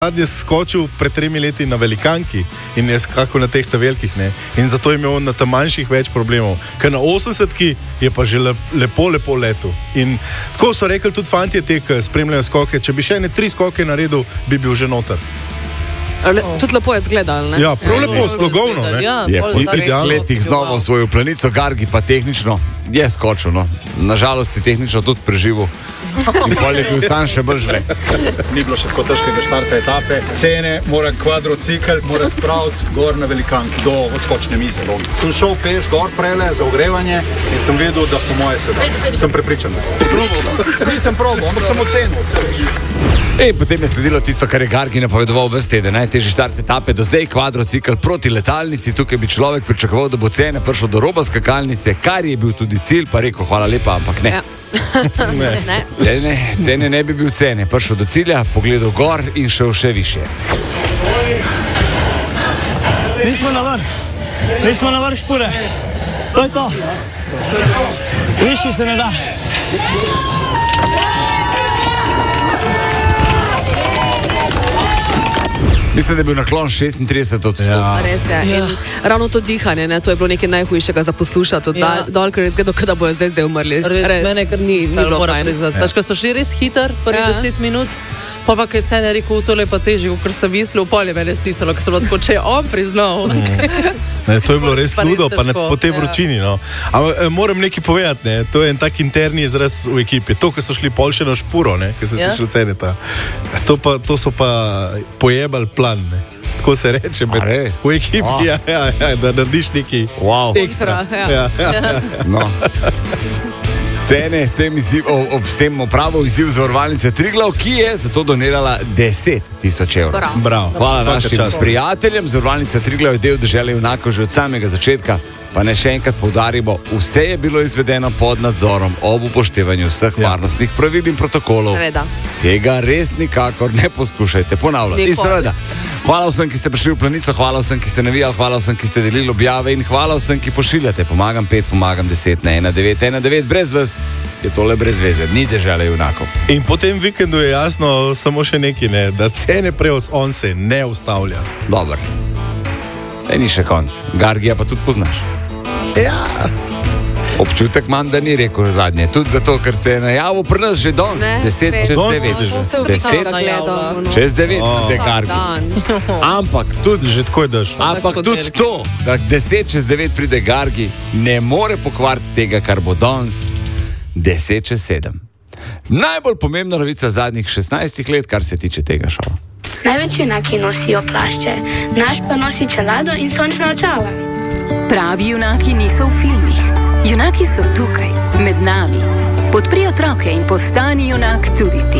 Je skočil pred 3 leti na velikanki in je skakal na teh velikih, ne. In zato je imel na tam manjših več problemov. Ker na 80-ki je pa že lepo letel. In tako so rekli tudi fantje, ki spremljajo skoke, če bi še 3 skoke naredil, bi bil že noter. Tudi lepo je zgledal, ne? Ja, prav lepo, slogovno, ne. Je po teh letih znova svojo planico, Gargi pa tehnično je skočil, no. Nažalost je tehnično tudi preživel. In pol je bil sam še bolj žle. Ni bilo še tako težkega štarta etape. Cene mora kvadrocikl, mora spraviti gor na velikanki do odskočne mize. Sem šel peš gor prele za ogrevanje in sem videl, da po moje se da. Sem prepričan, da sem. Nisem probal, ampak sem ocenil. Potem je sledilo tisto, kar je Gargi napovedoval ves teden. Najtežji štart etape do zdaj, kvadrocikl proti letalnici. Tukaj bi človek pričakoval, da bo Cene prišel do roba skakalnice, kar je bil tudi cilj, pa rekel hvala lepa, ampak ne. Ja. Cene ne bi bil Cene. Prišel do cilja, pogledal gor in šel še više. Nismo na vrh špure. To je to. Višji se ne da. Mislim, da je bil naklon 36%. Ja. Res je. In ravno to dihanje, ne, to je bilo nekaj najhujšega za poslušati. Dol, ker je zgledal, da bojo zdaj umrli. Res, mene kar ni bilo fajn. Ker so šli res hiter, prvih 10 minut. Pa kaj je Cene rekel, tole pa težje, ker sem mislil, polje mene stisalo, ker sem lahko, če je on priznal. Ne, to je bilo res ludo, pa ne po tej vročini. No. Ampak moram nekaj povedati, ne. To je en tak interni izraz v ekipi. To, ko so šli pol še na špuro, ker se slišali Ceneta. To so pa pojebali plan, ne. Tako se reče v ekipi, da narediš neki ekstra. No. Cene s tem opravil izziv zavarovalnice Triglav, ki je zato donirala 10.000 evrov. Bravo. Hvala našim prijateljem. Zavarovalnica Triglav je del Dežele junakov že od samega začetka. Pa ne še enkrat poudarimo, vse je bilo izvedeno pod nadzorom ob upoštevanju vseh varnostnih pravil in protokolov. Tega res nikakor ne poskušajte ponavljati. In seveda, hvala vsem, ki ste prišli v Planico, hvala vsem, ki ste navijali, hvala vsem, ki ste delili objave in hvala vsem, ki pošiljate. Pomagam 5, pomagam 10 na 1919. Brez vas je tole brez veze, ni Dežele junakov. In po tem vikendu je jasno samo še nekaj, ne, da Cene prevoz on se ne ustavlja. Dobar. Saj ni še konc. Gargija pa tudi poznaš. Ja. Občutek imam, da ni rekel zadnje. Tudi zato, ker se je najavil pri nas že danes. 10 čez 9. 10 čez 9, da je Gargi. Ampak tudi že tako je daš. Ampak tudi to, da 10 čez 9 pride Gargi, ne more pokvariti tega, kar bo danes 10 čez 7. Najbolj pomembna novica zadnjih 16 let, kar se tiče tega šova. Največ junaki nosijo plašče, naš pa nosi čelado in sončna očala. Pravi junaki niso v filmih. Junaki so tukaj, med nami. Podpri otroke in postani junak tudi ti.